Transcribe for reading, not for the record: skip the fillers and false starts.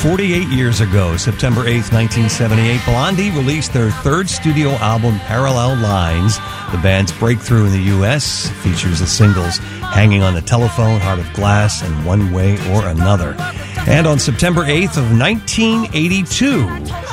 48 years ago, September 8th, 1978, Blondie released their third studio album, Parallel Lines. The band's breakthrough in the U.S. features the singles Hanging on the Telephone, Heart of Glass, and One Way or Another. And on September 8th of 1982,